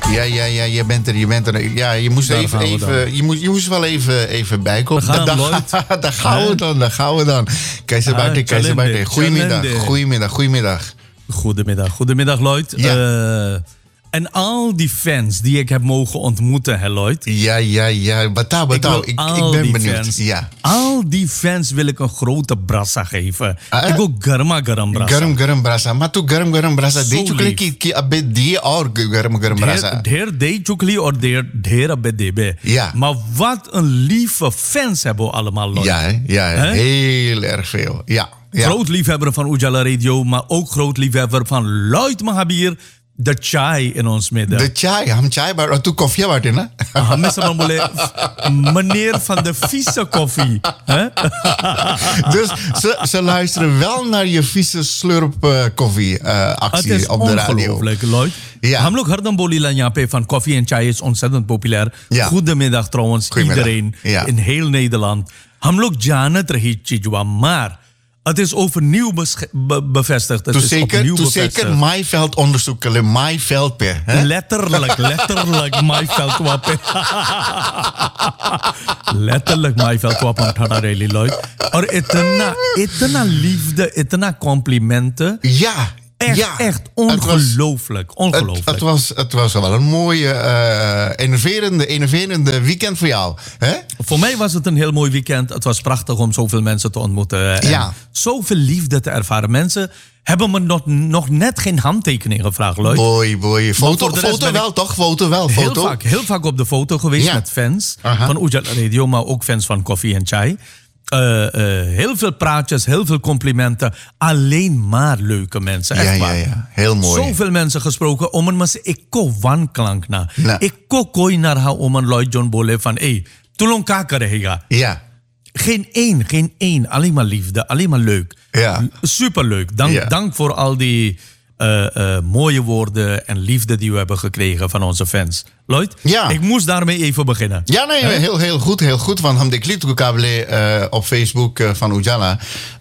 Ja, je bent er. Ja, je moest je moest wel even bijkomen. Daar gaan we dan. Keizer, goedemiddag. Goedemiddag, Lloyd. Ja. En al die fans die ik heb mogen ontmoeten, hè, Lloyd? Ja. Betaal. Ik ben benieuwd. Fans, ja. Al die fans wil ik een grote brassa geven. Ik wil garam brassa. Garam brassa. Maar tu garam brassa. Deed je ki abed die or garam brassa. Dheer deed chukli or dheer abed debe. Ja. Maar wat een lieve fans hebben we allemaal, Lloyd. Ja, heel erg veel. Ja. Groot liefhebber van Ujala Radio, maar ook groot liefhebber van Lloyd Mahabir. De chai in ons midden. De chai, ham chai, maar toen koffie wat in, hè? Meneer van de vieze koffie. Dus ze luisteren wel naar je vieze slurp koffie actie op de radio. Het is ongelooflijk, Lloyd. Ja. Hamlok hardam bolila nyape van koffie en chai is ontzettend populair. Ja. Goedemiddag trouwens, iedereen in heel Nederland. Hamlok janet rehi chijwa, maar het is overnieuw bevestigd. Toen zeker maaiveld onderzoeken. Maaiveld per. Letterlijk maaiveld wapen. Letterlijk maaiveld wapen. Lloyd. Er itna liefde, itna complimenten. Ja. Echt ongelooflijk. Het was wel een mooie, enerverende weekend voor jou. Hè? Voor mij was het een heel mooi weekend. Het was prachtig om zoveel mensen te ontmoeten. En zoveel liefde te ervaren. Mensen hebben me nog net geen handtekening gevraagd, Lloyd. Boy. Foto wel, toch? Foto wel. Heel vaak op de foto geweest met fans van Ujala Radio, maar ook fans van Koffie en Chai. Heel veel praatjes, heel veel complimenten. Alleen maar leuke mensen. Echt waar. Ja. Heel mooi. Zoveel mensen gesproken. Om een mensen, ik ko wanklank na. Ik ko kooi naar haar om een Lloyd John Bole van tulong kakarega. Ja. Geen één. Alleen maar liefde, alleen maar leuk. Ja. Superleuk. Dank voor al die mooie woorden en liefde die we hebben gekregen van onze fans. Lloyd, ik moest daarmee even beginnen. Ja, nee, heel goed. Want ham de klitkabele op Facebook van Ujala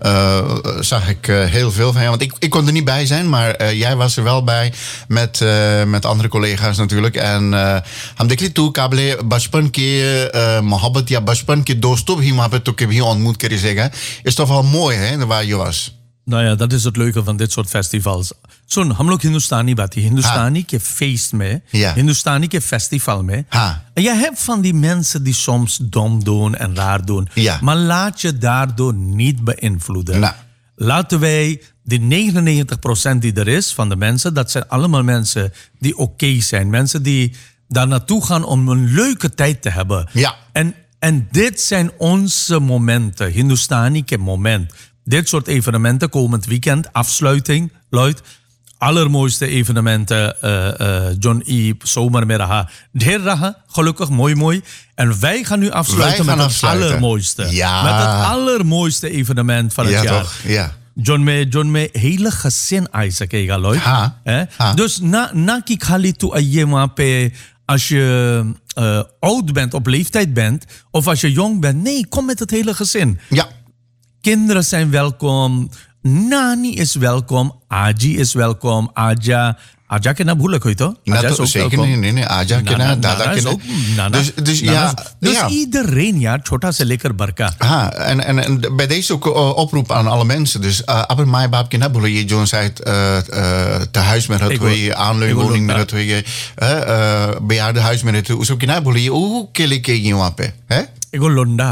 zag ik heel veel van. Want ik kon er niet bij zijn, maar jij was er wel bij met andere collega's natuurlijk. En ham de klitkabele bachpan ke mohabbat ya bachpan ke dostop hi mohabbat to ke bhi ontmoet kere zeggen. Is toch wel mooi, hè, waar je was. Nou ja, dat is het leuke van dit soort festivals. Zo'n हमलोग हिंदुस्तानी बाती हिंदुस्तानी के feest में, हिंदुस्तानी के festival में. En je hebt van die mensen die soms dom doen en raar doen. Maar laat je daardoor niet beïnvloeden. Laten wij de 99% die er is van de mensen, dat zijn allemaal mensen die oké zijn. Mensen die daar naartoe gaan om een leuke tijd te hebben. En dit zijn onze momenten, Hindustani ke moment. Dit soort evenementen, komend weekend, afsluiting, Lloyd. Allermooiste evenementen, John E. zomer met raha. Dheer raha, gelukkig, mooi. En wij gaan nu afsluiten met het allermooiste. Ja. Met het allermooiste evenement van het jaar. Toch? Ja. John me hele gezin Isaac, Lloyd. Dus na ki khali tu aye wahan pe, als je oud bent, op leeftijd bent, of als je jong bent, nee, kom met het hele gezin. Ja. Kinderen zijn welkom. Nani is welkom. Aji is welkom. Aja ke na bhula koi to? Aja is ook zeker welkom. Nee. Aja ke na, dada ke na. Dus iedereen, chota se lekker barka. En bij deze ook oproep aan alle mensen. Dus ab mai baap ke na bhula ye John zei te huis met het twee aanleunwoning met het twee bejaardenhuis met het उसको ke na bhula ye wo ke leke ye wahan pe, hè? एगो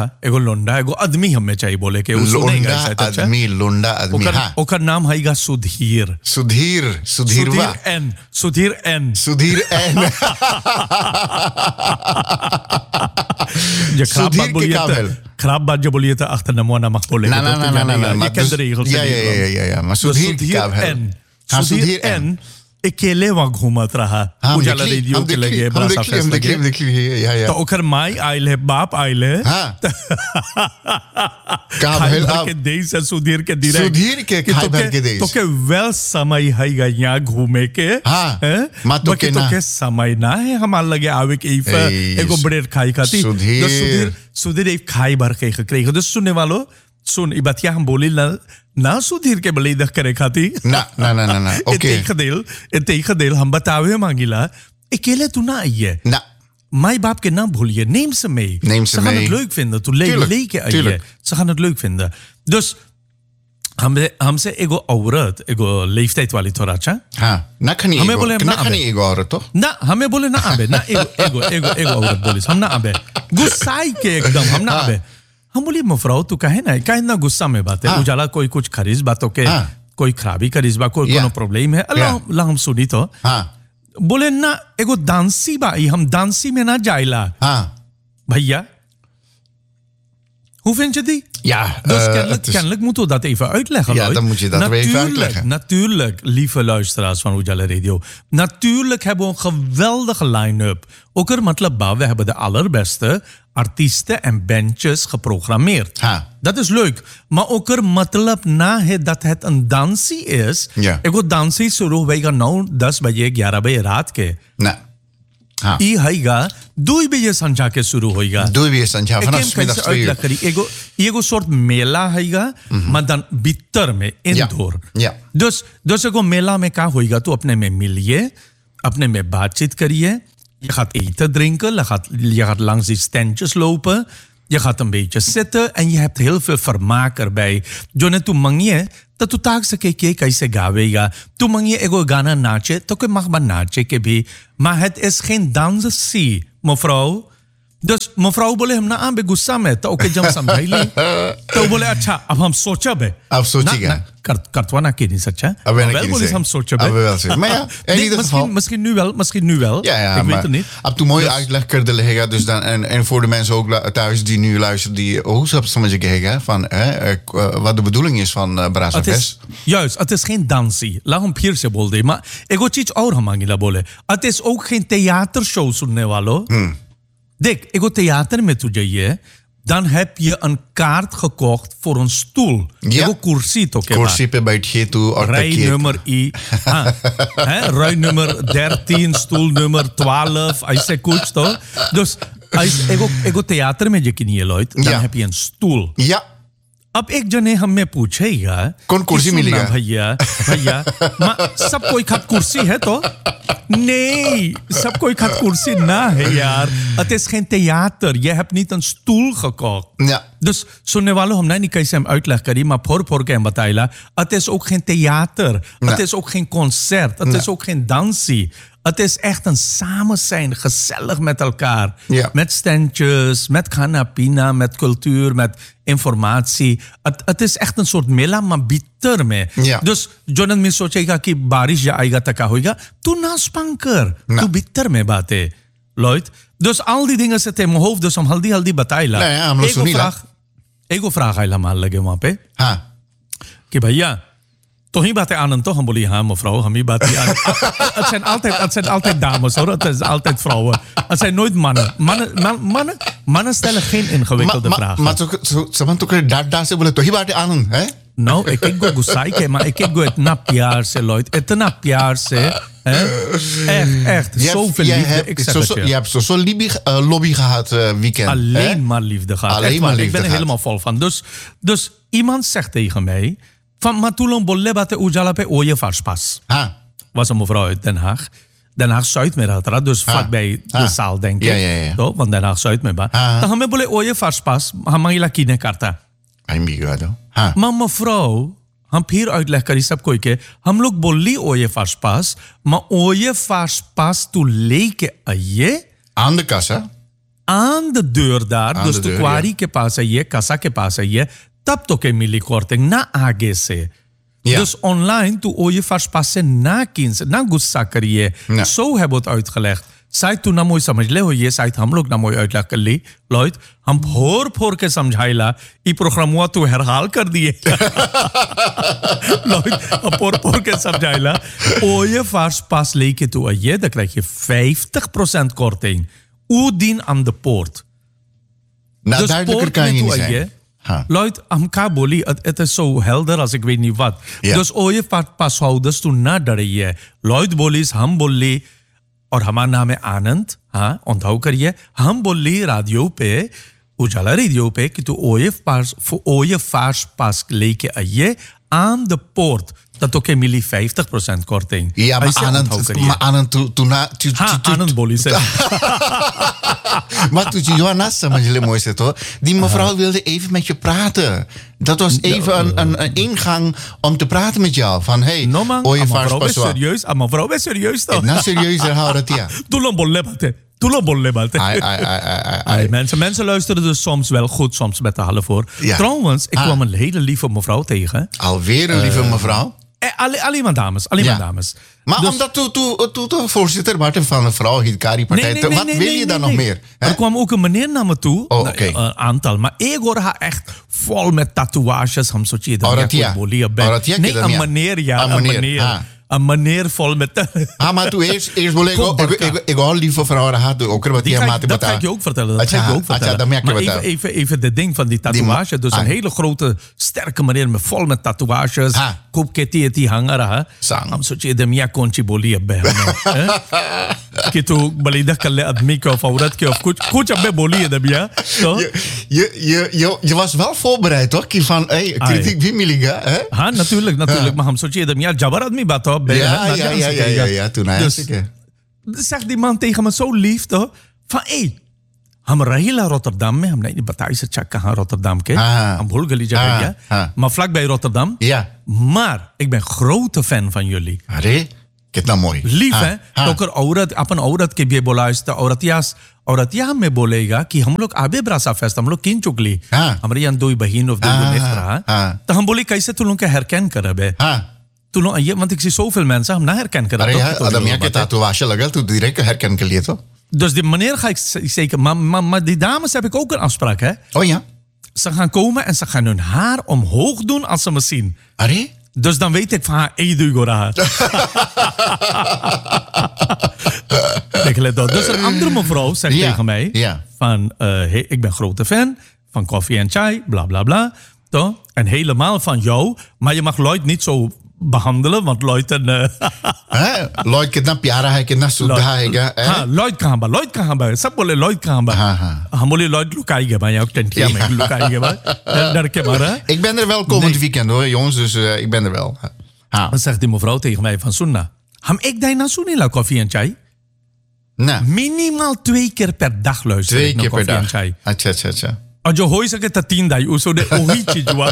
आदमी हमें चाहिए बोले के लोंडा आदमी ओकर नाम हैगा सुधीर एन खराब बात जो बोलिए तो अख्तर नमो नमक बोले ना ये कह रही है maar सुधीर एन अकेले वहाँ घूमत रहा उजाला रेडियो के लगे बड़ा फेस्ट लगे तो ओकर माई आइल है बाप आइल है के देश से सुधीर के देश तो के वेल समय है यहाँ घूमे के बाकी तो के समय ना है हमारे लगे आवे के एगो ब्रेड खाई खाती सुधीर एक खाई भर के करेगा तो सुनने वालों सुन इबातिया हम बोली ना सुधीर के बलैदख करे खाती ना ओके integendeel हम बतावे मांगिला अकेले तो ना आइए. Mijn baap ke na भूलिए. Neem ze mee. Ze gaan het leuk vinden. To leken आइए. Ze gaan het leuk vinden. Dus हमसे एगो औरत एगो लेफ्टाइट वाली थोड़ा अच्छा ना खनी हमें बोले ना खनी एगो औरत तो ना हमें बोले ना आबे ना एगो औरत बोली हम ना आबे गुस्साई के एकदम हम ना आबे हम बोली मफराओ तू काहे ना गुस्सा में बात है उजाला कोई कुछ खरीज बातों के कोई खराबी खरीज बा कोई कोनो प्रॉब्लम है अल्लाह हम सुनी तो बोले ना एगो डांसी बा हम डांसी में ना जाइला भैया hoe vind je die? Ja, dus kennelijk moeten we dat even uitleggen. Ja, dan moet je dat even uitleggen. Natuurlijk, lieve luisteraars van Ujala Radio. Natuurlijk hebben we een geweldige line-up. Ook er matlab ba, we hebben de allerbeste artiesten en bandjes geprogrammeerd. Dat is leuk. Maar ook er matlab na है dat het een dansie is. Ego dansie शुरू होगा 9-10 बजे 11 बजे रात के. Nee. I haiga 2 बजे संझा के शुरू होएगा 2 बजे संझा vanaf middag 2 uur. Ego soort mela haiga maar dan bitter में indoor. Dus ego mela में क्या होएगा तो अपने में मिलिए अपने में बातचीत करिए je gaat eten drinken je gaat langs die standjes lopen je gaat een beetje zitten en je hebt heel veel vermaak erbij जो ने तू मंगिए तो तू ताक सके के कैसे गावेगा तू मंगिए एगो गाना नाचे तो कोई mag maar नाचे के भी maar het is geen dansie mevrouw dus mevrouw बोले हम ना आबे गुस्सा में तो ओके जब समझाई ली तो बोले अच्छा अब हम सोचा बे अब सोचिएगा करतवा ना की नहीं सच्चा wel बोले हम सोचा बे wel zeggen maar ja in ieder geval misschien nu wel ja ik weet het niet अब तू mooi uitleg कर देगा dus dan en voor de mensen ook thuis die nu luisteren die hoe समझ गएगा van wat de bedoeling is van Brasa Fest juist het is geen dansie laat हम फिर से बोल दे maar एगो चीज और हम मांगीला बोले het is ook geen theatershow सुनने वालों Dik, ego theater met toe je, dan heb je een kaart gekocht voor een stoel. Ja. Ego kursito ke kursi pe baithiye tu aur rij nummer rij nummer 13, stoel nummer 12, ऐसे कुछ तो. Dus ego theater में यकीन ये लोग, dan heb je een stoel. Ja. अब एक जने हमें पूछेगा कौन कुर्सी मिलेगा भैया सब कोई खात कुर्सी है तो nee सब कोई खात कुर्सी ना है यार het is geen theater je hebt niet een stoel gekocht dus सुनने वालों हमने नहीं कैसे हम uitleg करी maar voor के हम बताइला het is ook geen theater het is ook geen concert het is ook geen dansie Het is echt een samen zijn, gezellig met elkaar. Ja. Met standjes, met canapina, met cultuur, met informatie. Het is echt een soort mela, maar bitter में. Ja. Dus जोनन में सोचेगा कि बारिश आएगा तो क्या होगा? तू ना स्पंकर, तू bitter में बातें. Lloyd. Dus al die dingen zitten in mijn hoofd, dus om haldi बताइला. Nee, ego vraag आइला मान लगे वहाँ पे. हाँ. कि भैया तो ही बातें आनंद तो हम बोली हाँ mevrouw हम ही बातें het zijn altijd dames hoor het is altijd vrouwen het zijn nooit mannen stellen geen ingewikkelde vragen maar saban तो कर डांट से बोले तो ही बातें आनंद है nou ik go गुस्साई के maar ik go इतना प्यार से Lloyd इतना प्यार से echt zoveel liefde je hebt zo lobby gehad weekend alleen maar liefde gehad ik ben er helemaal vol van dus iemand zegt tegen mij van Matulon bolle bate Ujala pe Oye Varspas. Was een mevrouw uit Den Haag. Den Haag Zuid meer had dus vlakbij de zaal denk ik. Ja. Want Den Haag Zuid meer ba. Dan gaan we bolle Oye Varspas, hamangila kine karta. Maar mevrouw, हम फिर uitleg करी सब कोई के हम लोग बोली Oye Varspas, maar Oye Varspas tu लेके आइए aan de kassa. Aan de deur daar, dus de kwari के पास आइए, kassa के पास आइए. तब तो के मिली korting ना आगे से Dus online toe Oye Varspas se na 15 ना गुस्सा करिए zo hebben we het uitgelegd side तू ना मोई समझ ले हो ये साइड हम लोग ना मोई uitleg कर ली Lloyd हम फोर के समझाइला ई प्रोग्राम हुआ तू herhaal कर दिए Lloyd हम फोर के समझाइला Oye Varspas लेके तू आइए dan krijg je 50% korting Oedien aan de poort nou duidelijker kan je niet zijn Lloyd, हमका बोली het is zo helder als ik weet niet wat. Dus Oye Varspas houders toen ना डरिए. Lloyd बोली हम बोली और हमारा नाम है आनंद हाँ onthoud करिए हम बोली रेडियो पे Ujala Radio pe ki tu ooievaars pas leke a je aan de poort. Dat ook een 50% korting. Ja, maar aan een bolie zeg. Maar toen je Johannes mooi zegt hoor. Die mevrouw wilde even met je praten. Dat was even een ingang om te praten met jou. Van hey, mevrouw is serieus. Mevrouw is serieus toch? Nou serieus, hou dat ja. Mensen luisteren dus soms wel goed, soms met de halve voor. Ja. Trouwens, ik kwam een hele lieve mevrouw tegen. Alweer een lieve mevrouw? Alleen maar dames. Dames. Maar dus, omdat toen voorzitter Martin van de Vrouw Hidkari-partij... wat wil je dan nog meer? Hè? Er kwam ook een meneer naar me toe. Een aantal. Maar ik hoor haar echt vol met tatoeages. Nee, een meneer, ja. Een meneer. Een meneer vol met... maar toen eerst wil ik hoor lieve vrouwen had ook wat die maat. Dat ga ik je ook vertellen. Maar even de ding van die tatoeage. Dus een hele grote, sterke meneer met vol met tatoeages. Koop keti hangara. Am sochi de mia konchi bolia be. Kitu balida kalle admi of aurat ke of kuch abbe bolia de bia. Je was wel voorbereid toch? Van kritiek wie miliga, hè? Ja, natuurlijk. Maar ham sochi de mia jabar admi bato. Ja, toen dus zegt die man tegen me zo lief toch? Van हम रहीला रोटरडम में हमने बताई से चक्का कहाँ रोटरडम के हम भूल गली जगह maar vlakbij Rotterdam. Ja. Maar ik ben grote fan van jullie. अरे कितना मोई. Lief है तो कर औरत अपन औरत के भी बोला इस औरतिया में बोलेगा कि हम लोग आबे ब्रासा फेस्ट हम लोग किन चुकली हमारे यहाँ दो बहन of तो हम बोले कैसे तुम लोग का herken करबे want ik zie zoveel mensen hem herkennen. Dan heb je tatoeage lagel, toen direct herkennen kan je toch? Dus die meneer ga ik zeker... Maar die dames heb ik ook een afspraak, hè? Oh ja? Ze gaan komen en ze gaan hun haar omhoog doen als ze me zien. Arre? Dus dan weet ik van haar, Dus een andere mevrouw zegt tegen mij... Van, ik ben grote fan van koffie en chai, bla bla bla. Toch? En helemaal van jou. Maar je mag Lloyd niet zo... behandelen, want Lloyd Lloyd कितना प्यारा है कितना शुद्ध है Lloyd कहाँ बा सब बोले Lloyd कहाँ बा हम बोले Lloyd लुकाएगा भाई ook टेंटिया में लुकाएगा भाई डर के मारा ik ben er wel komend weekend hoor jongens dus ik ben er wel dan zegt die mevrouw tegen mij van Sunna ham ik dai na sunila koffie en chai minimaal 2 keer per dag luister 2 keer per dag अच्छा जो हो सके तो 10 दाई उसो दे ओही चीज हुआ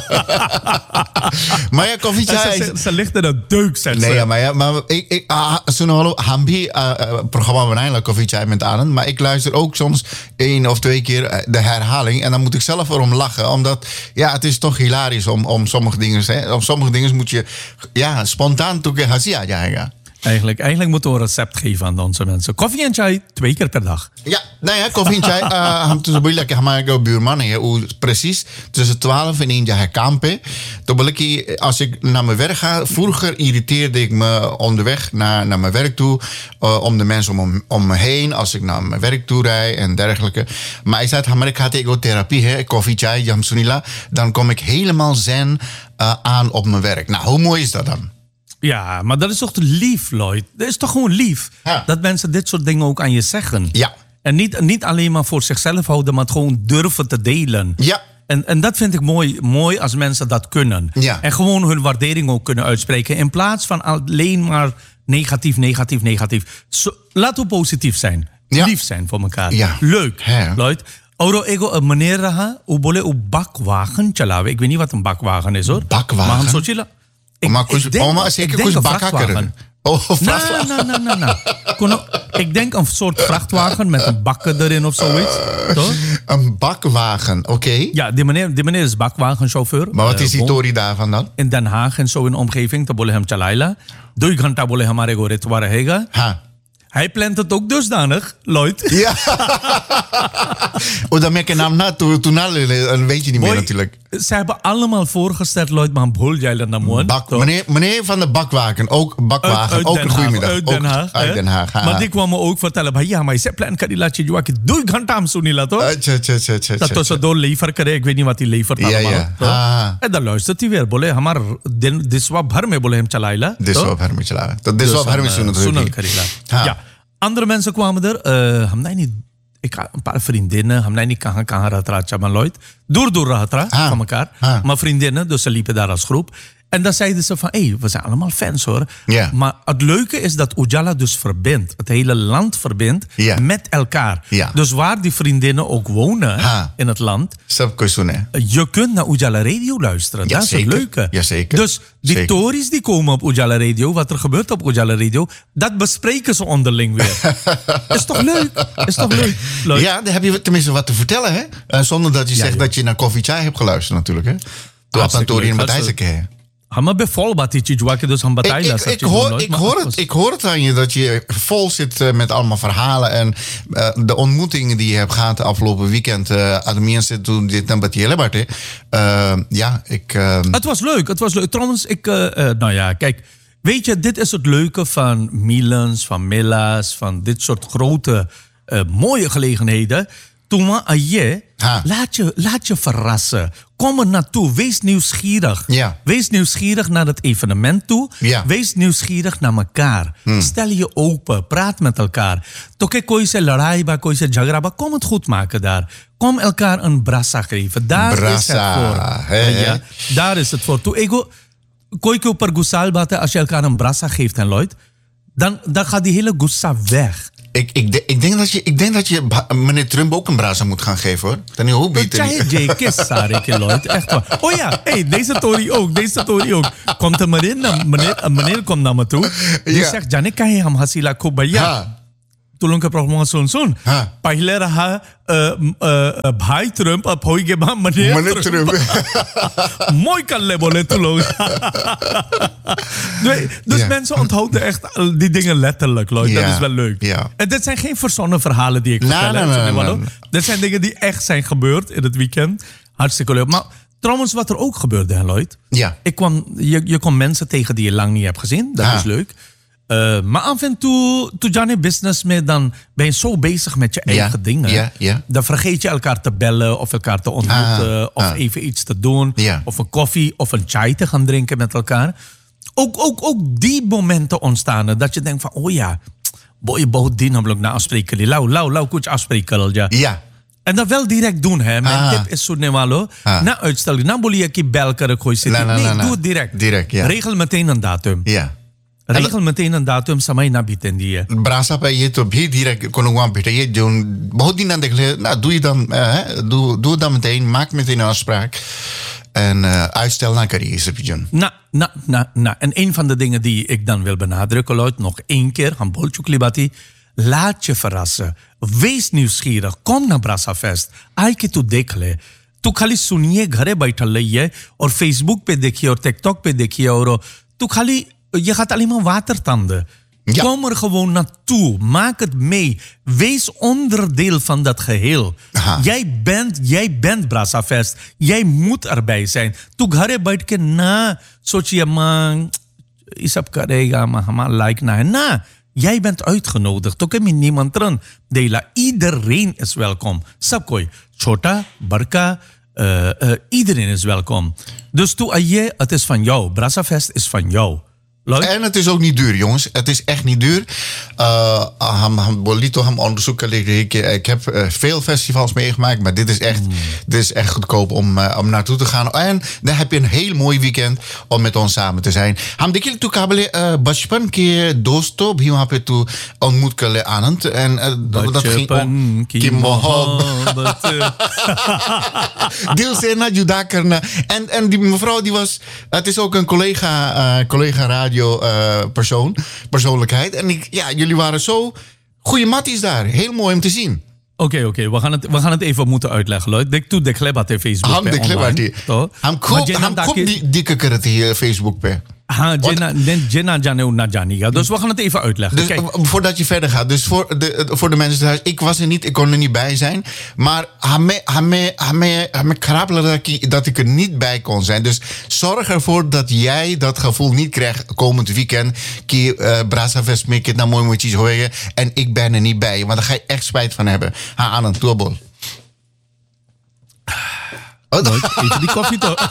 maar ja koffie chai ze ligt in een deuk zet nee ja maar ik हम भी programma बनाएंगे koffie chai met Arend maar ik luister ook soms 1 of 2 keer de herhaling en dan moet ik zelf erom lachen omdat ja het is toch hilarisch om sommige dingen moet je spontaan toeke hasia jaga. Eigenlijk moeten we een recept geven aan onze mensen. Koffie en chai 2 keer per dag. Ja, nou ja, koffie en chai. Toen wil ik mijn buurman precies tussen 12 en 1 jaar kampen. Toen wil ik, als ik naar mijn werk ga, vroeger irriteerde ik me onderweg naar mijn werk toe. Om de mensen om me heen, als ik naar mijn werk toe rijd en dergelijke. Maar ik zei, ik had ego-therapie, koffie, chai, jamsunila. Dan kom ik helemaal zen aan op mijn werk. Nou, hoe mooi is dat dan? Ja, maar dat is toch lief, Lloyd? Dat is toch gewoon lief? Ja. Dat mensen dit soort dingen ook aan je zeggen. Ja. En niet alleen maar voor zichzelf houden, maar het gewoon durven te delen. Ja. En dat vind ik mooi als mensen dat kunnen. Ja. En gewoon hun waardering ook kunnen uitspreken. In plaats van alleen maar negatief. Laten we positief zijn. Ja. Lief zijn voor elkaar. Ja. Leuk, Lloyd. Oro ego meneer raha, u bole u bakwagen chalawe. Ik weet niet wat een bakwagen is hoor. Bakwagen? Maar zo chila. Ik denk een vrachtwagen. Ik denk een soort vrachtwagen met een bakken erin of zoiets. Toch? Een bakwagen, oké. Ja, die meneer is bakwagenchauffeur. Maar wat is die story daarvan dan? In Den Haag en zo in de omgeving. Dan bolen hem chalaila. 2 ghanta bolen hamare go ritware hega. Hij plant het ook dusdanig, Lloyd. Ja. Dan merk je naam na, toen weet je niet meer natuurlijk. Ze hebben allemaal voorgesteld, Lloyd, maar bol jij dan meneer van de bakwagen, ook bakwagen, uit ook een goedemiddag. Uit Den Haag. Maar die kwam me ook vertellen, ja, maar je plan kan die laat je jokken. 2 ghanta sunila toch? Dat was door lever kare, ik weet niet wat hij levert allemaal. En dan luistert hij weer, bolle, hamar diswa bhar mein bolle hem chalaila. Diswa bhar mein chalaila. Dat diswa bhar mein sunan. Ja. Andere mensen kwamen er. ik had een paar vriendinnen. Hamna niet kan ratra chaman Lloyd. Door ratra van elkaar. Maar vriendinnen, dus ze liepen daar als groep. En dan zeiden ze van, we zijn allemaal fans hoor. Yeah. Maar het leuke is dat Ujala dus verbindt. Het hele land verbindt met elkaar. Yeah. Dus waar die vriendinnen ook wonen in het land. Je kunt naar Ujala Radio luisteren. Ja, dat is zeker. het leuke. Ja, zeker. Dus die Tories die komen op Ujala Radio. Wat er gebeurt op Ujala Radio. Dat bespreken ze onderling weer. Is toch leuk? Leuk. Ja, dan heb je tenminste wat te vertellen. Hè? Zonder dat je zegt dat je naar Koffie Chai hebt geluisterd natuurlijk. Hè? Toen Tori in Matthijs. Maar bijvoorbeeld wat die Chihuahua dus aan Bataille. Ik hoor het aan je dat je vol zit met allemaal verhalen. En de ontmoetingen die je hebt gehad de afgelopen weekend. Ademien toen dit naar Bataille. Het was leuk. Trouwens, kijk. Weet je, dit is het leuke van Milans, van Milla's, van dit soort grote, mooie gelegenheden. Laat je verrassen. Kom er naartoe. Wees nieuwsgierig. Ja. Wees nieuwsgierig naar het evenement toe. Ja. Wees nieuwsgierig naar elkaar. Stel je open. Praat met elkaar. Toke koi se laraiba, koi se jagraba. Kom het goed maken daar. Kom elkaar een brassa geven. Daar is het voor. Ja, daar is het voor. Koi ko per gusal bate, als je elkaar een brassa geeft, en Lloyd, dan gaat die hele gussa weg. Ik denk dat je meneer Trump ook een brasa moet gaan geven, hoor. Dan hoe beter Lloyd. Echt waar. Oh ja, deze Tory ook. Komt er maar in, meneer komt naar me toe. Die zegt, Janik, kan je hem hasila kubaya? Tulong ka problema sun. Pahle raha bhai Trump, ab hoi ke ba meneer Trump. Mooi kan le bole tulong. Dus mensen onthouden echt die dingen letterlijk, Lloyd. Dat is wel leuk. Ja. En dit zijn geen verzonnen verhalen die ik vertel. Nee. Dit zijn dingen die echt zijn gebeurd in het weekend. Hartstikke leuk. Maar trouwens, wat er ook gebeurde, Lloyd. Ja. Je kwam mensen tegen die je lang niet hebt gezien. Dat is leuk. Maar af en toe je business mee, dan ben je zo bezig met je eigen dingen. Dan vergeet je elkaar te bellen of elkaar te ontmoeten. Of even iets te doen. Of een koffie of een chai te gaan drinken met elkaar. Ook die momenten ontstaan. Dat je denkt van, oh ja, boy, die namelijk na afspreken. Lau, kuch afspreken. Ja. En dat wel direct doen, hè. Mijn tip is zo nevalo. Na uitstelling, na bolie je bel kare gooi zitten. Nee, doe het direct. Regel meteen een datum. Ja. Regel meteen een datum samay na bieten die. Brasa पे ये तो भी direct कोनो वहाँ बेटा ये जो बहुत दिन ना देख ले ना doe dan meteen, maak meteen een afspraak en uitstel na kari is pigeon. En een van de dingen die ik dan wil benadrukken, Lloyd, nog één keer, gaan bolchuklibati, laat je verrassen, wees nieuwsgierig, kom naar Brasa Fest, आए के तू देख ले. तू खाली सुनिए घरे बैठल रहिए और Facebook पे देखिए और TikTok पे देखिए और तू खाली je gaat alleen maar watertanden. Ja. Kom er gewoon naartoe. Maak het mee. Wees onderdeel van dat geheel. Jij bent Brasa Fest. Jij moet erbij zijn. Tu ghare baith ke na sochiye man isab karega ma hama like na. Jij bent uitgenodigd. Toke min niemand ran. Dela iedereen is welkom. Sab koi chota, barka, iedereen is welkom. Dus tu aye, het is van jou. Brasa Fest is van jou. Leuk. En het is ook niet duur, jongens. Het is echt niet duur. Ik heb veel festivals meegemaakt, maar dit is echt goedkoop om naartoe te gaan. En dan heb je een heel mooi weekend om met ons samen te zijn. हम देखिए तो काबिल बचपन के दोस्तों भी वहाँ पे तो ontmoet कर ले आनंद en dat ging om की मोहब्बत दिल से ना जुदा करना. En die mevrouw die was, het is ook een collega radio persoonlijkheid. En jullie waren zo goede matties daar. Heel mooi om te zien. Oké. We gaan het even moeten uitleggen, Lloyd. Ik doe de klebat op Facebook. Ham kop die dikke kerhet Facebook pe. Dus we gaan het even uitleggen. Dus, voordat je verder gaat. Dus voor de mensen thuis. Ik was er niet. Ik kon er niet bij zijn. Maar hame krabbelen dat ik er niet bij kon zijn. Dus zorg ervoor dat jij dat gevoel niet krijgt komend weekend. Brasa Fest mee naar mooi moet iets horen. En ik ben er niet bij. Want daar ga je echt spijt van hebben. Aan een tourbol. Even die koffie toch.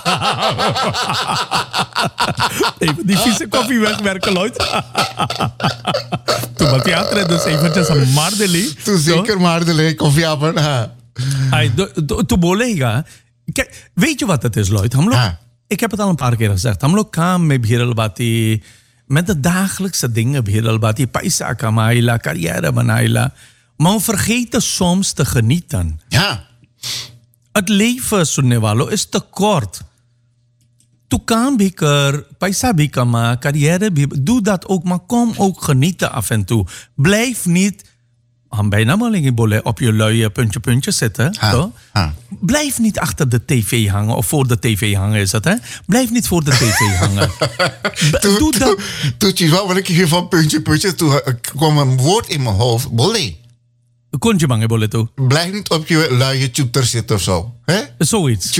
Even die vieze koffie wegwerken, Lloyd. maar theater dus eventjes een Mardeli. Toen zeker Mardeli, koffie aan. Toen bolega. Kijk, weet je wat het is, Lloyd? Ik heb het al een paar keer gezegd. Hamlo kam met Bhiralbati, met de dagelijkse dingen Bhiralbati, paisa kamaila, carrière banaila. Maar we vergeten soms te genieten. Ja. Het leven, Sunewalo, is te kort. Toekan biker, paisa bikama, carrière, doe dat ook, maar kom ook genieten af en toe. Blijf niet, bijna maar op je luie puntje zitten. Blijf niet achter de tv hangen, of voor de tv hangen is het, hè? Blijf niet voor de tv hangen. Doe dat. Toen wat ik hier van puntje, toen kwam een woord in mijn hoofd, bolle. Kon je bangen, bolle toe? Blijf niet op je luie tutor zitten of zo. Hè? Zoiets.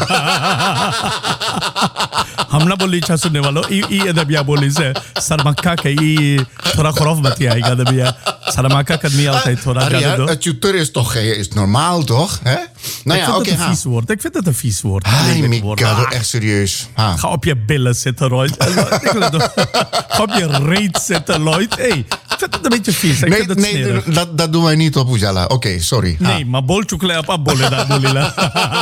Hamna बोली अच्छा सुनने वालों ये अदब या बोली से सरमाका के ये थोड़ा खराब बात है क्या अदब या सरमाका करनी आता है थोड़ा ज़्यादा दो. Tutor is toch is normaal toch? Hè? Nou ja, oké. Ik vind het een vies woord. Echt serieus. Ga op je billen zitten, Lloyd. Ga op je reet zitten, Lloyd. Hey, ik vind het een beetje vies. Nee, dat doen wij niet op Ujala. Oké, sorry. Nee, maar bol chukle apa bolle daar bolila.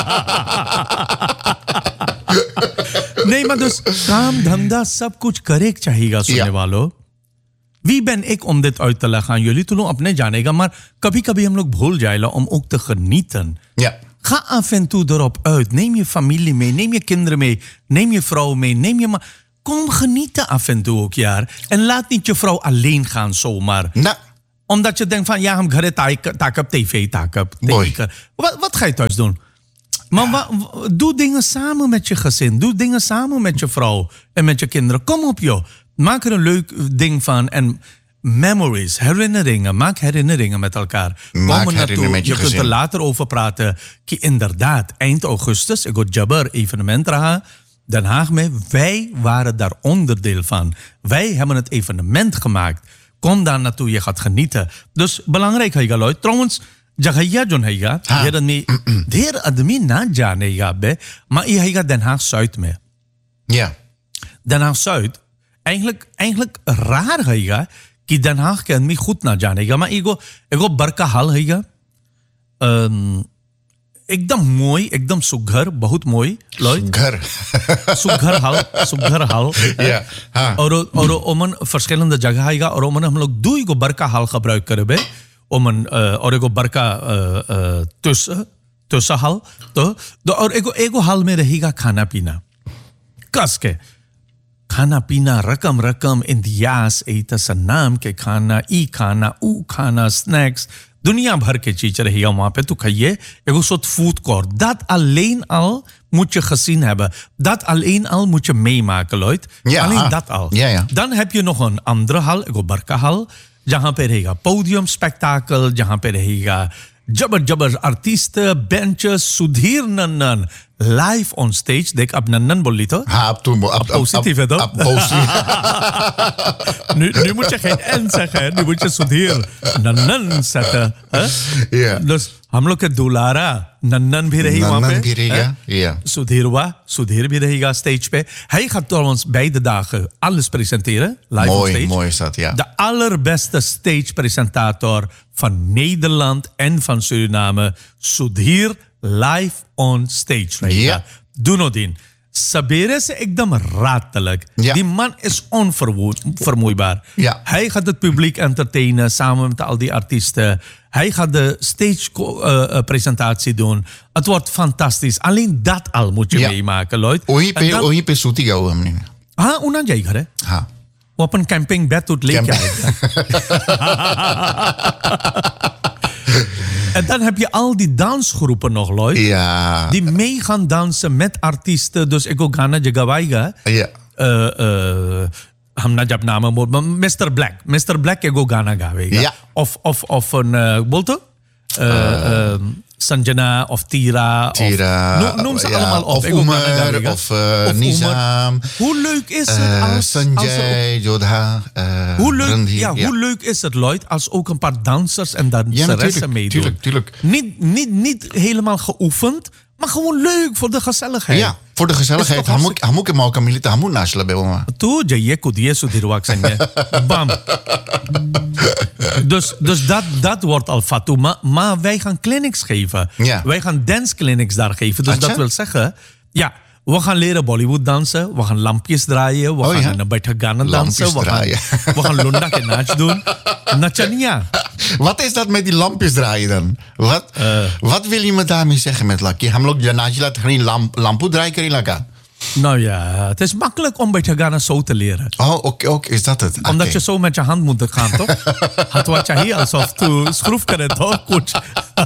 Nee, maar dus काम धंधा सब कुछ करे चाहिएगा सुनने वालों. Wie ben ik om dit uit te leggen aan jullie? Toen अपने जानेगा, maar कभी-कभी हम लोग भूल जाएगा om ook te genieten. Ja. Ga af en toe erop uit. Neem je familie mee, neem je kinderen mee, neem je vrouw mee, neem je maar. Kom genieten af en toe ook, jaar. En laat niet je vrouw alleen gaan zomaar. Nou. Omdat je denkt van, ja, hem ghare takap tv takap. Wat ga je thuis doen? Maar doe dingen samen met je gezin. Doe dingen samen met je vrouw en met je kinderen. Kom op, joh. Maak er een leuk ding van. En memories, herinneringen. Maak herinneringen met elkaar. Maak herinneringen met je kunt er later over praten. Inderdaad, eind augustus, ik had Jabber evenement raha. Den Haag mee. Wij waren daar onderdeel van. Wij hebben het evenement gemaakt. Kom daar naartoe, je gaat genieten. Dus belangrijk, Lloyd. Trouwens, जगहिया जो हैगा ढेर आदमी ना जानेगा बे maar je हैगा Den Haag Zuid में. Ja. Den Haag Zuid eigenlijk raar हैगा कि Den Haag के आदमी खुद ना जानेगा maar एगो बड़का हॉल हैगा एकदम मोई एकदम सुघर बहुत मोई Lloyd सुघर हॉल ja और ओमन verschillende जगह हैगा और ओमन हम लोग दो एगो बड़का हॉल gebruik करे बे om een orego barca tussenhal तो और एगो हाल में रहेगा खाना पीना कस के खाना पीना रकम इंडियास एता सन्नाम के खाना ई खाना ऊ खाना स्नैक्स दुनिया भर के चीज रहेगा वहां पे तो खाइए एगो soort food court dat alleen al moet je gezien hebben dat alleen al moet je meemaken Lloyd alleen dat al dan heb je nog een andere hal एगो barca hal जहां पे रहेगा पोडियम स्पेक्टाकल जहां पे रहेगा जबर artist benches Sudhir नन्नन live on stage देख अब नन्नन बोल ली तो अब positief है तो nu moet je geen N zeggen nu moet je Sudhir नन्नन zetten dus हम लोग के दुलारा नन्नन भी रहेगा वहां पे सुधीर भी रहेगा stage पे hij gaat trouwens beide dagen alles presenteren live on stage mooi is dat de allerbeste stage presentator van Nederland en van Suriname Sudhir live on stage रहेगा दोनों दिन सबेरे से एकदम रात तक die man is onvermoeibaar hij gaat het publiek entertainen samen met al die artiesten hij gaat de stage presentatie doen het wordt fantastisch alleen dat al moet je meemaken Lloyd वहीं पे सूती गया हुआ हमने हाँ उन्हें जाई घर है हाँ वो अपन कैंपिंग बेड उठ लेके आएगा En dan heb je al die dansgroepen nog, Lloyd. Ja. Die mee gaan dansen met artiesten. Dus ik ook Ghana Jagawaïga. Ja. Hamna jab namen moet. Mr. Black. Mr. Black ik ook Ghana Gawega. Ja. Of een... Bolto? Sanjana of Tira. Noem ze allemaal op. Of Umar of Nizam. Hoe leuk is het als... Sanjay, Jodha. Hoe leuk is het, Lloyd, als ook een paar dansers en danseressen meedoen. Tuurlijk. Niet helemaal geoefend, maar gewoon leuk voor de gezelligheid. Ja, Voor de gezelligheid, hamuk hem ook milita hamu nasla bij oma. Toe, je kudie sudirwak zijn. Bam. Dus dat wordt al fatu. Maar wij gaan clinics geven. Ja. Wij gaan dance clinics daar geven. Dus dat wil zeggen, ja, we gaan leren Bollywood dansen. We gaan lampjes draaien. We gaan naar Baitagana dansen. We gaan Lunda en Nach doen. Nachania. Wat is dat met die lampjes draaien dan? Wat wil je me daarmee zeggen met Lucky? Ham lok janaj laat geen lampu draaien kari laga. Nou ja, het is makkelijk om Baitagana zo te leren. Oh, oké, is dat het? Omdat je zo met je hand moet gaan, toch? Het wat je hier alsof tu schroef kan het toch? Goed.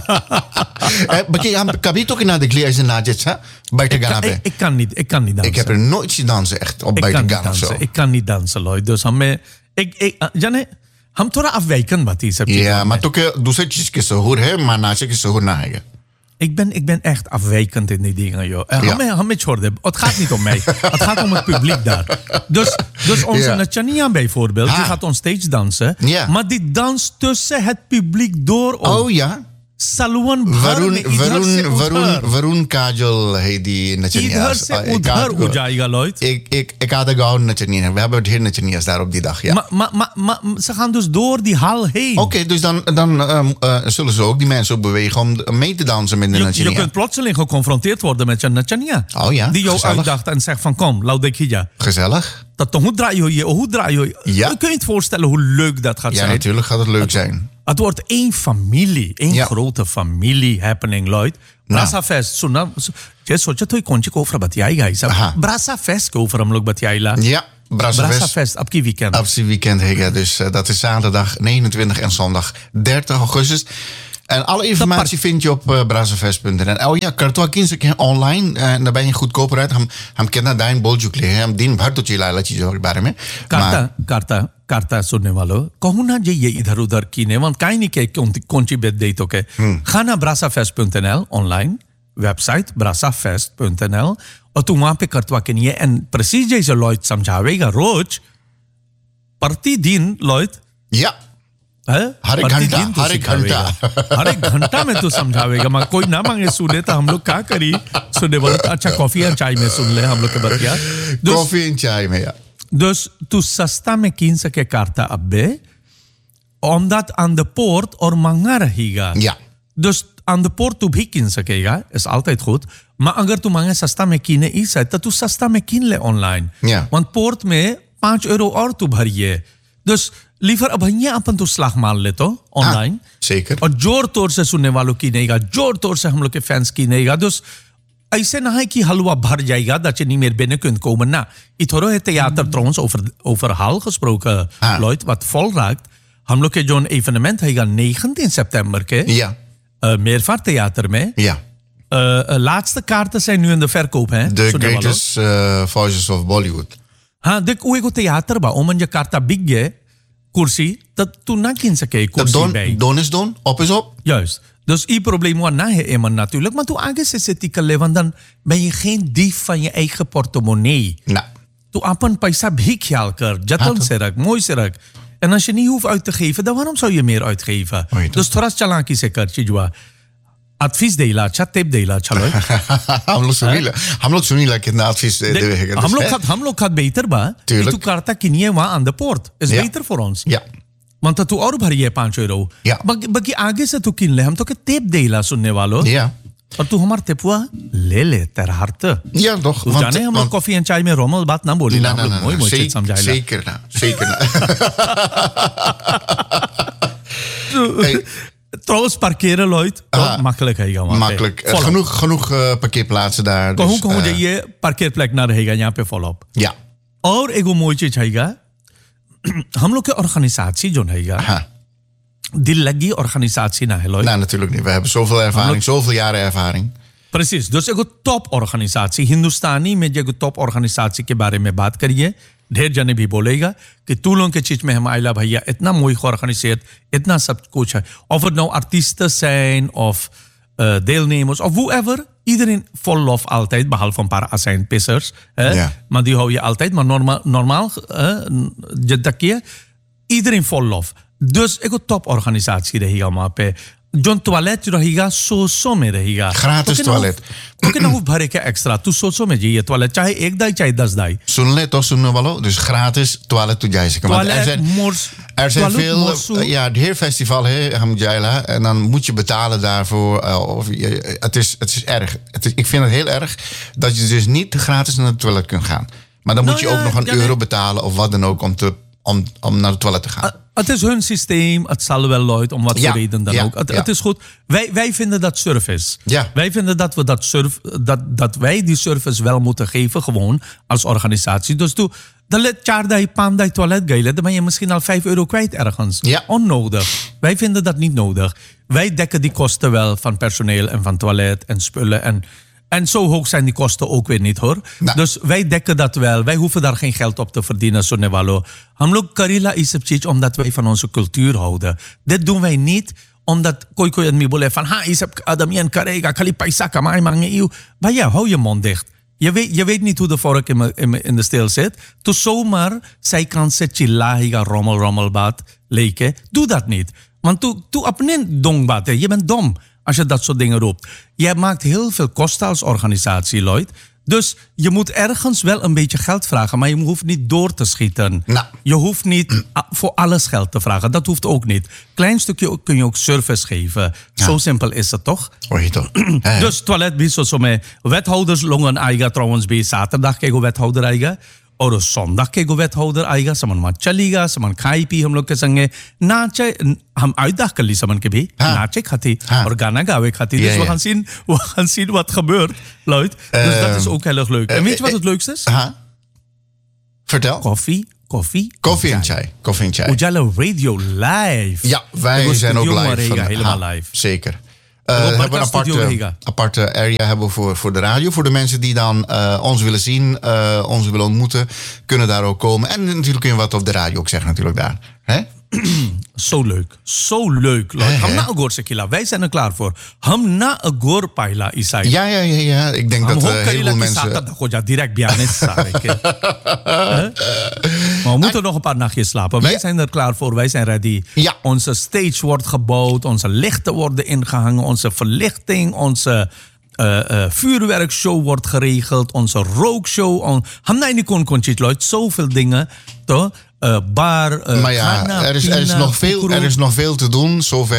Kan je ook naar de kleers en naadjes, hè? Baitagana. Ik kan niet dansen. Ik heb er nooit zien dansen, echt, op Baitagana of zo. Ik kan niet dansen, Lloyd. Dus Jane, हम थोड़ा afwijken wat die सब चीजें. Ja, maar toch दूसरी चीज के सहूर है, maar naast के सहूर ना है. Ik ben echt afwijkend in die dingen, joh. Ham me छोड़ het gaat niet om mij. Het gaat om het publiek daar. Dus onze Nachania bijvoorbeeld, die gaat on stage dansen. Ja. Maar die danst tussen het publiek door. Oh ja? Salwan Varun Kajol heet die Nachania's. Idhar se udhar ho jayega, Lloyd. Ik had er gauw Nachania's. We hebben heel Nachania's daar op die dag, ja. Maar ze gaan dus door die hal heen. Oké, dus dan zullen ze ook die mensen ook bewegen om mee te dansen met de Nachania. Je kunt plotseling geconfronteerd worden met je Nachania. Oh ja, die jou uitdacht en zegt van kom, laudekija. Gezellig. Hoe draai je? Ja. Kun je het voorstellen hoe leuk dat gaat zijn? Ja, natuurlijk gaat het leuk zijn. Het wordt één familie, grote familie happening, Lloyd. Brasa Fest, je सोचा तो कौन सी कोफरा बतियाएगा ही सब Brasa Fest को ऊपर हम लोग बतियाएला. Ja, Brasa Fest, op die weekend. Op die weekend, dus dat is zaterdag 29 en zondag 30 augustus. En alle informatie vind je op brasafest.nl. Oh ja, kartoa kinse ke online. En daar ben je goedkoper uit. हम कितना दाइन बोल चुके हैं. हम दिन भर तो चिल्ला चीजों के बारे में. करता सुनने वालों कहूँ ना ये इधर उधर कीने वन काई नहीं के कौन सी बेद दे तो के खाना brasafest.nl ऑनलाइन वेबसाइट brasafest.nl और तू वहां पे करतवा के नहीं है एंड प्रेसिज जैसे लॉयड समझावेगा रोज प्रतिदिन लॉयड या हर एक घंटा में तू समझावेगा मैं कोई ना मांगे सुने तो हम लोग क्या करी सुने बोले अच्छा कॉफी एंड चाय में सुन ले हम लोग के बतिया कॉफी एंड चाय में या Dus tu sasta में कीन सके karta abbe omdat aan de poort or manga रहेगा. Ja. Dus aan de poort tu भी कीन सकेगा is altijd goed. Maar अगर tu manga sasta में कीने इस है तो tu sasta में कीन ले online. Ja. Want poort में €5 और tu भरिए. Dus liever अब यहाँ अपन tu slag मार ले तो online. zeker. और जोर तौर से सुनने वालों कीनेगा जोर तौर से हम लोग के फैंस कीनेगा. Dus ऐसे ना है कि हलवा भर जाएगा dat je niet meer binnen kunt komen. Nou, Itoro het theater trouwens over hal gesproken, Lloyd, wat vol raakt. हम लोग के जो evenement है 19 september के ja. Meervaarttheater में. Ja. Laatste kaarten zijn nu in de verkoop, hè? The Greatest Voices of Bollywood. हाँ, देख वो एगो theater बा ओमन जे karta bigge kursi dat tu na kin sake kursi bij. Don is don, op is op. Juist. Dus die probleem was na iemand natuurlijk. Maar toen aange zit die kale, want dan ben je geen dief van je eigen portemonnee. Nou. Toen apan paisa bhi khyaal kar, jatan serak, mooi serak. En als je niet hoeft uit te geven, dan waarom zou je meer uitgeven? Dus thoras chalaki se kar chijwa. Advies देला अच्छा टिप देला चलो हम लोग सुनीला कितना advies देगा हम लोग खात बेहतर बा तू करता किनिए वहां ऑन द पोर्ट इज बेहतर फॉर ons ja want तू और भरिए €5 ja बाकी आगे से तू किन ले हम तो के टिप देला सुनने वालों ja और तू हमार टिपवा ले तेरा हर्त ja toch want जाने हम कॉफी एंड चाय में रोमल बात ना बोली ना मोई मोई समझाइला zeker Trouwens, parkeren, Lloyd. Makkelijk है makkelijk. Genoeg parkeerplaatsen daar. कहूँ जाइए parkeerplek ना रहेगा यहाँ पे follow up. Ja. और एगो मोई चीज है हम लोग के organisatie जो है die lagi organisatie na Lloyd. Nou, natuurlijk niet. We hebben zoveel ervaring, zoveel jaren ervaring. Precies. Dus एगो top organisatie हिंदुस्तानी में जो top organisatie के बारे में बात करिए ढेर जने भी बोलेगा कि तू लोगों के चीज में हम आइला भैया इतना मोई georganiseerd इतना सब कुछ है of het nou artiesten zijn of deelnemers of whoever iedereen vol lof altijd behalve een paar azijnpissers maar die hou je altijd maar normaal iedereen vol lof dus एक top organisatie रहेगा वहाँ पे John toilet रहेगा 100 में रहेगा. Gratis toilet. तो कितना हो भरे के extra? तू 100 में जाइए toilet. चाहे 1 दाई चाहे 10 दाई. Sulle toch sunne wallo. Dus gratis toilet toe jij. Er zijn veel. Ja, het hele festival Hamjaila. En dan moet je betalen daarvoor. Het is erg. Ik vind het heel erg dat je dus niet gratis naar het toilet kunt gaan. Maar dan moet je ook nog een euro betalen of wat dan ook om naar het toilet te gaan. Het is hun systeem. Het zal wel luid om wat voor reden dan ook. Het is goed. Wij vinden dat service. Ja. Wij vinden dat we dat wij die service wel moeten geven, gewoon als organisatie. Dus dan let 4 dagen, 5 dagen toilet gaan, dan ben je misschien al €5 kwijt ergens. Ja. Onnodig. Wij vinden dat niet nodig. Wij dekken die kosten wel van personeel en van toilet en spullen en zo hoog zijn die kosten ook weer niet, hoor. Nou. Dus wij dekken dat wel. Wij hoeven daar geen geld op te verdienen, zo nevalo. Hamlok Karila is het omdat wij van onze cultuur houden. Dit doen wij niet omdat kooi en mibole van isap adamian karega kali paisa kamai mange eeuw. Maar ja, hou je mond dicht. Je weet niet hoe de vork in de steel zit. Dus zomaar zij kan zetje lahiga rommelbad leken. Doe dat niet. Want toe apnen dongbad. Je bent dom als je dat soort dingen roept. Jij maakt heel veel kosten als organisatie, Lloyd. Dus je moet ergens wel een beetje geld vragen, maar je hoeft niet door te schieten. Nou. Je hoeft niet voor alles geld te vragen. Dat hoeft ook niet. Klein stukje kun je ook service geven. Ja. Zo simpel is het toch? Hoor je toch? Dus toilet biso some wethouders longen aiga trouwens bij zaterdag kego wethouder aiga. और zondag के गो wethouder आएगा समन मा चलेगा समन खाई पी हम लोग के संगे नाचे हम uitdag कर ली समन के भी नाचे खाती और गाना गावे खाती dus we gaan zien wat gebeurt Lloyd dus dat is ook heel erg leuk en weet je wat het leukste is? Vertel. Koffie en chai. Ujala Radio live. Ja, wij zijn ook live. Helemaal live. Zeker. We hebben een aparte area hebben voor de radio. Voor de mensen die dan ons willen zien, ons willen ontmoeten, kunnen daar ook komen. En natuurlijk kun je wat op de radio ook zeggen natuurlijk daar. Hè? Zo leuk. Ham na agor sekila. Wij zijn er klaar voor. Ham na agor paila isai. Ja. Ik denk dat heel veel mensen... Ja, direct bianet Maar we moeten nog een paar nachtjes slapen. Wij zijn er klaar voor. Wij zijn ready. Ja. Onze stage wordt gebouwd. Onze lichten worden ingehangen. Onze verlichting. Onze vuurwerkshow wordt geregeld. Onze rookshow. Hamna kon Lloyd. Zoveel dingen. Toch? Bar, maar ja, er is nog veel te doen,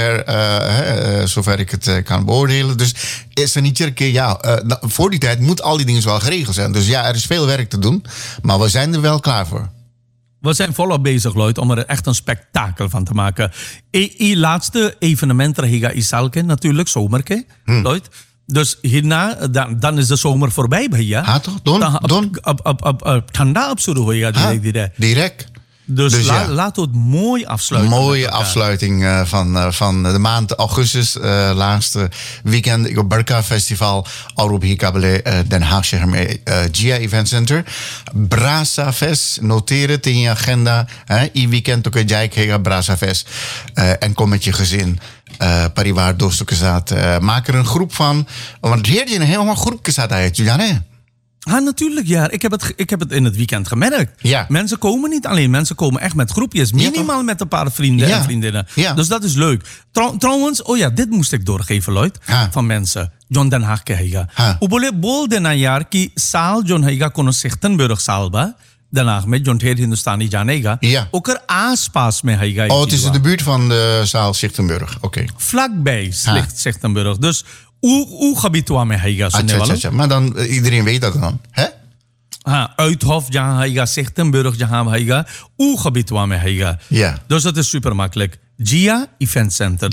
zover ik het kan beoordelen. Dus is er niet iedere keer, voor die tijd moet al die dingen wel geregeld zijn. Dus ja, er is veel werk te doen, maar we zijn er wel klaar voor. We zijn volop bezig, Lloyd, om er echt een spektakel van te maken. Laatste evenement, Rehiga Isalke, natuurlijk, zomerke, Lloyd. Dus hierna, dan is de zomer voorbij bij je. Ja, toch? Don. Tanda op zo'n hoeja, direct. Dus laten we het mooi afsluiten. Mooie afsluiting van de maand augustus. Laatste weekend op Barca Festival. Arup Hikabele Den Haag Gia Event Center. Brasa Fest. Noteer het in je agenda. I weekend ook een Brasa Fest. En kom met je gezin. Pariwaar doorstukken zat. Maak er een groep van. Want hier je een helemaal groep zat uit. Natuurlijk, ja. Ik heb het in het weekend gemerkt. Ja. Mensen komen niet alleen, mensen komen echt met groepjes. Minimaal met een paar vrienden en vriendinnen. Ja. Dus dat is leuk. Trouwens, dit moest ik doorgeven, Lloyd. Van mensen. John Den Haag kehega. Ubole bol den jaar ki saal John Hega kono Zichtenburg salba. Daarna met John Heer Hindustani janega. Ja. Ook er aanspaas mee Hega. Het is in de buurt van de zaal Zichtenburg. Oké. Vlakbij Zichtenburg. Dus hoe habituam me Hega? Maar dan, iedereen weet dat dan, hè? Uithof, Hega, Zichtenburg, Hega. Hoe habituam me Hega? Ja. Dus dat is super makkelijk. Gia Event Center.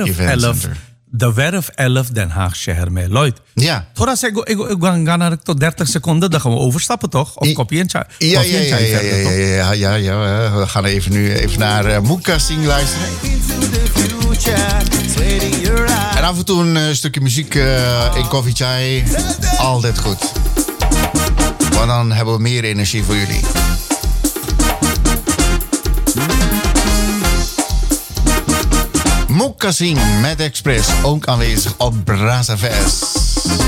De Werf 11 Den Haag Sheher mee. Lloyd. Ja. Thora zeg ik ga naar tot 30 seconden, dan gaan we overstappen toch? Of kopie en chai. Ja. We gaan even naar Muka Singh luisteren. En af en toe een stukje muziek in Koffie Chai. Altijd goed. Want dan hebben we meer energie voor jullie. Muka Singh met Express, ook aanwezig op Brasa Fest.